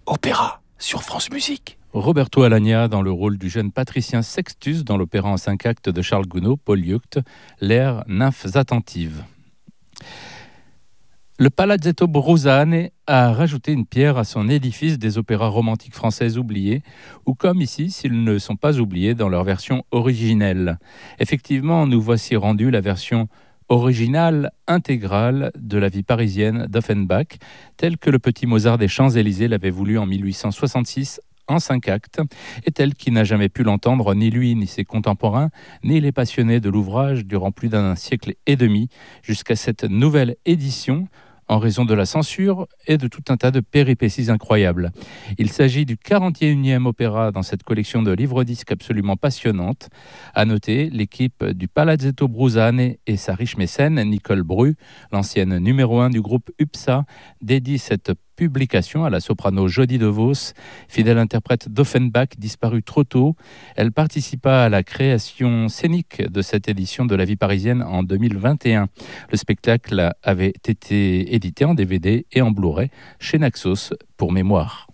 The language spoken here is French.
Opéra sur France Musique. Roberto Alagna dans le rôle du jeune patricien Sextus dans l'opéra en 5 actes de Charles Gounod, Paul Jucht, l'air Nymphes attentives. Le Palazzetto Brusane a rajouté une pierre à son édifice des opéras romantiques françaises oubliés, ou comme ici, s'ils ne sont pas oubliés dans leur version originelle. Effectivement, nous voici rendu la version originale intégrale de la vie parisienne d'Offenbach, telle que le petit Mozart des Champs-Élysées l'avait voulu en 1866 en 5 actes, et tel qu'il n'a jamais pu l'entendre ni lui ni ses contemporains, ni les passionnés de l'ouvrage durant plus d'un siècle et demi, jusqu'à cette nouvelle édition, en raison de la censure et de tout un tas de péripéties incroyables. Il s'agit du 41e opéra dans cette collection de livres-disques absolument passionnante. À noter, l'équipe du Palazzetto Brusane et sa riche mécène, Nicole Bru, l'ancienne numéro 1 du groupe UPSA, dédie cette publication à la soprano Jody DeVos, fidèle interprète d'Offenbach disparue trop tôt. Elle participa à la création scénique de cette édition de la vie parisienne en 2021. Le spectacle avait été édité en DVD et en Blu-ray chez Naxos pour mémoire.